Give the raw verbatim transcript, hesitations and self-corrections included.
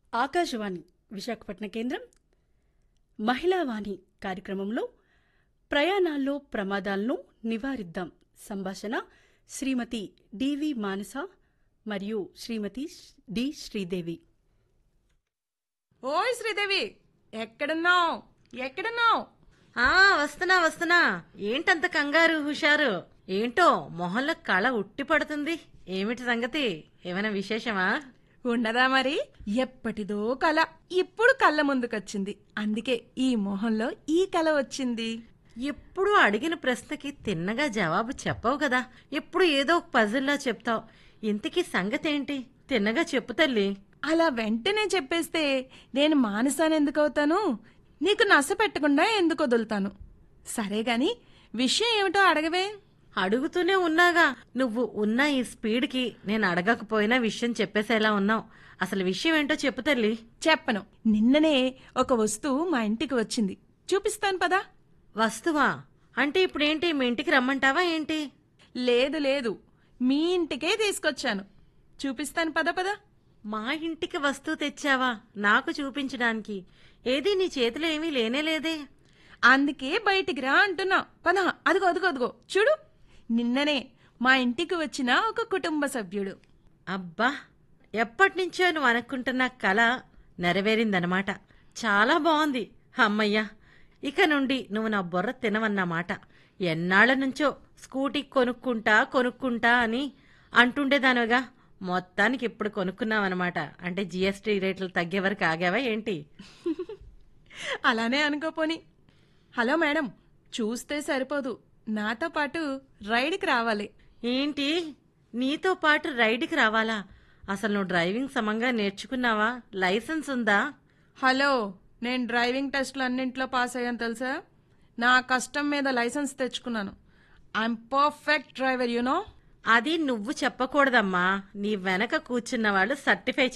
ఆకాశవాణి విశాఖపట్నం కేంద్రం మహిళావాణి కార్యక్రమంలో ప్రయాణాల్లో ప్రమాదాలను నివారిద్దాం సంభాషణ శ్రీమతి డివి మానస మరియు శ్రీమతి డి శ్రీదేవి. ఓయ్ శ్రీదేవి, ఎక్కడున్నావు ఎక్కడున్నావు? ఆ వస్తున్నా వస్తున్నా. ఏంటంత కంగారు హుషారు? ఏంటో మొహంలో కళ ఉట్టి పడుతుంది. ఏమిటి సంగతి? ఏమైనా విశేషమా? ఉండదా మరి, ఎప్పటిదో కళ ఇప్పుడు కళ్ళ ముందుకొచ్చింది. అందుకే ఈ మొహంలో ఈ కళ వచ్చింది. ఎప్పుడు అడిగిన ప్రశ్నకి తిన్నగా జవాబు చెప్పవు కదా, ఎప్పుడు ఏదో ఒక పజిల్లా చెప్తావు. ఇంతకీ సంగతేంటి? తిన్నగా చెప్పు తల్లి. అలా వెంటనే చెప్పేస్తే నేను మానసాన్ని ఎందుకు అవుతాను? నీకు నస పెట్టకుండా ఎందుకు వదులుతాను? సరే గాని విషయం ఏమిటో అడగవే. అడుగుతూనే ఉన్నాగా. నువ్వు ఉన్న ఈ స్పీడ్కి నేను అడగకపోయినా విషయం చెప్పేసేలా ఉన్నావు. అసలు విషయం ఏంటో చెప్పు తల్లి. చెప్పను. నిన్ననే ఒక వస్తువు మా ఇంటికి వచ్చింది, చూపిస్తాను పదా. వస్తువా? అంటే ఇప్పుడేంటి, మీ ఇంటికి రమ్మంటావా ఏంటి? లేదు లేదు, మీ ఇంటికే తీసుకొచ్చాను, చూపిస్తాను పద పద. మా ఇంటికి వస్తువు తెచ్చావా నాకు చూపించడానికి? ఏది, నీ చేతిలో ఏమీ లేనేలేదే. అందుకే బయటికి రా అంటున్నా. పద, అదిగో అదిగో అదిగో చూడు. నిన్ననే మా ఇంటికి వచ్చిన ఒక కుటుంబ సభ్యుడు. అబ్బా, ఎప్పటినుంచో నువ్వు అనుకుంటున్న కళ నెరవేరిందనమాట. చాలా బాగుంది. అమ్మయ్యా, ఇక నుండి నువ్వు నా బుర్ర తినవన్నమాట. ఎన్నాళ్ల నుంచో స్కూటీ కొనుక్కుంటా కొనుక్కుంటా అని అంటుండేదానిగా, మొత్తానికి ఇప్పుడు కొనుక్కున్నావన్నమాట. అంటే జిఎస్టీ రేట్లు తగ్గే వరకు ఆగావా ఏంటి? అలానే అనుకోపోని. హలో మేడం, చూస్తే సరిపోదు, నాతో పాటు రైడ్కి రావాలి. ఏంటి, నీతో పాటు రైడ్కి రావాలా? అసలు నువ్వు డ్రైవింగ్ సమంగా నేర్చుకున్నావా? లైసెన్స్ ఉందా? హలో, నేను డ్రైవింగ్ టెస్ట్లు అన్నింటిలో పాస్ అయ్యాను తెలుసా. నా కష్టం మీద లైసెన్స్ తెచ్చుకున్నాను. I'm perfect driver, you know. అది నువ్వు చెప్పకూడదమ్మా. నీ వెనక కూర్చున్న వాళ్ళు సర్టిఫై